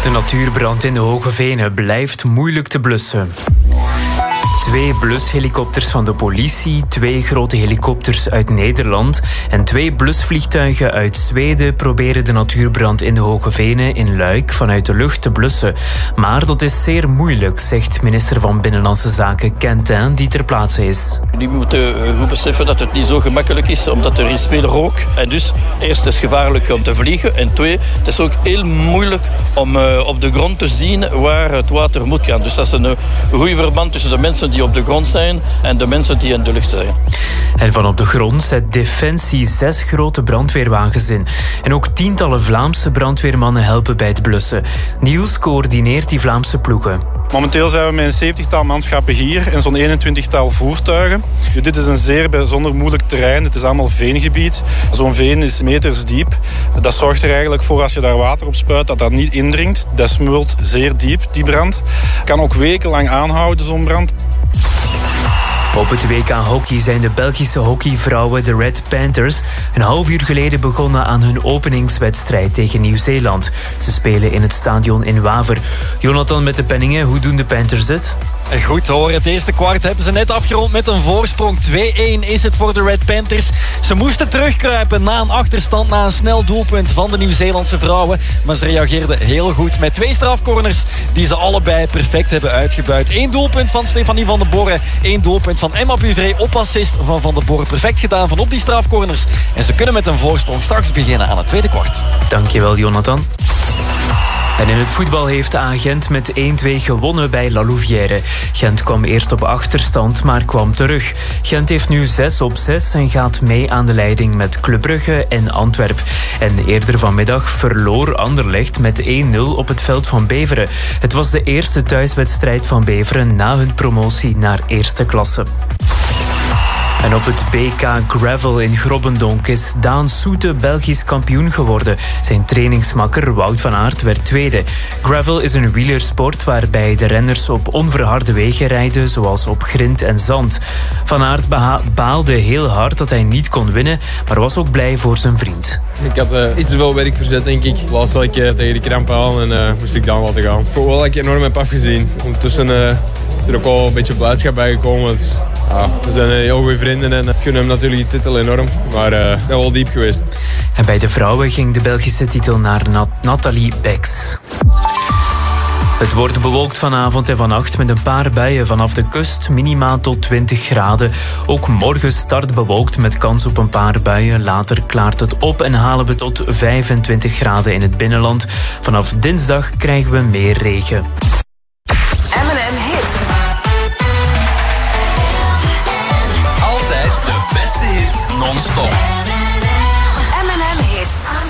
De natuurbrand in de Hoge Venen blijft moeilijk te blussen. 2 blushelikopters van de politie, 2 grote helikopters uit Nederland en 2 blusvliegtuigen uit Zweden proberen de natuurbrand in de Hoge Venen in Luik vanuit de lucht te blussen. Maar dat is zeer moeilijk, zegt minister van Binnenlandse Zaken Quentin, die ter plaatse is. Die moeten goed beseffen dat het niet zo gemakkelijk is, omdat er is veel rook. En dus, eerst is het gevaarlijk om te vliegen. En 2, het is ook heel moeilijk om op de grond te zien waar het water moet gaan. Dus dat is een goede verband tussen de mensen die op de grond zijn en de mensen die in de lucht zijn. En van op de grond zet Defensie 6 grote brandweerwagens in. En ook tientallen Vlaamse brandweermannen helpen bij het blussen. Niels coördineert die Vlaamse ploegen. Momenteel zijn we met een 70-tal manschappen hier en zo'n 21-tal voertuigen. Dit is een zeer bijzonder moeilijk terrein. Het is allemaal veengebied. Zo'n veen is meters diep. Dat zorgt er eigenlijk voor, als je daar water op spuit, dat dat niet indringt. Dat smult zeer diep, die brand. Kan ook wekenlang aanhouden, zo'n brand. Op het WK hockey zijn de Belgische hockeyvrouwen, de Red Panthers, een half uur geleden begonnen aan hun openingswedstrijd tegen Nieuw-Zeeland. Ze spelen in het stadion in Waver. Jonathan met de penningen, hoe doen de Panthers het? Goed hoor, het eerste kwart hebben ze net afgerond met een voorsprong. 2-1 is het voor de Red Panthers. Ze moesten terugkruipen na een achterstand, na een snel doelpunt van de Nieuw-Zeelandse vrouwen. Maar ze reageerden heel goed met 2 strafcorners die ze allebei perfect hebben uitgebuit. 1 doelpunt van Stefanie van den Borre, 1 doelpunt van Emma Buvré op assist van Van den Borre. Perfect gedaan van op die strafcorners. En ze kunnen met een voorsprong straks beginnen aan het tweede kwart. Dankjewel, Jonathan. En in het voetbal heeft Gent met 1-2 gewonnen bij La Louvière. Gent kwam eerst op achterstand, maar kwam terug. Gent heeft nu 6-6 en gaat mee aan de leiding met Club Brugge en Antwerp. En eerder vanmiddag verloor Anderlecht met 1-0 op het veld van Beveren. Het was de eerste thuiswedstrijd van Beveren na hun promotie naar eerste klasse. En op het BK Gravel in Grobbendonk is Daan Soete Belgisch kampioen geworden. Zijn trainingsmakker Wout van Aert werd tweede. Gravel is een wielersport waarbij de renners op onverharde wegen rijden, zoals op grind en zand. Van Aert baalde heel hard dat hij niet kon winnen, maar was ook blij voor zijn vriend. Ik had iets te veel werk verzet, denk ik. Laatst zat ik tegen de kramp aan en moest ik dan laten gaan. Ik voel wel dat ik enorm heb afgezien. Ondertussen is er ook wel een beetje blijdschap bij gekomen. Want, we zijn heel goede vrienden en kunnen hem natuurlijk die titel enorm. Maar dat is wel diep geweest. En bij de vrouwen ging de Belgische titel naar Nathalie Beks. Het wordt bewolkt vanavond en vannacht met een paar buien vanaf de kust, minimaal tot 20 graden. Ook morgen start bewolkt met kans op een paar buien. Later klaart het op en halen we tot 25 graden in het binnenland. Vanaf dinsdag krijgen we meer regen.